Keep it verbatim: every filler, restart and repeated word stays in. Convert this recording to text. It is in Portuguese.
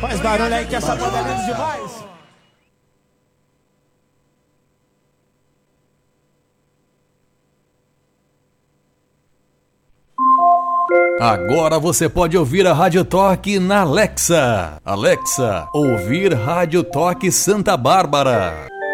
Faz barulho aí que essa banda é linda demais. Agora você pode ouvir a Rádio Toque na Alexa. Alexa, ouvir Rádio Toque Santa Bárbara.